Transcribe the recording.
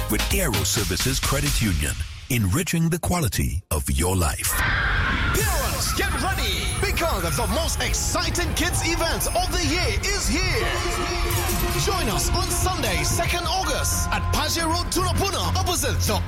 with Aero Services Credit Union, enriching the quality of your life. Parents, get ready because the most exciting kids event of the year is here. Join us on Sunday, 2nd August at Pajero Road, Tunapuna, opposite the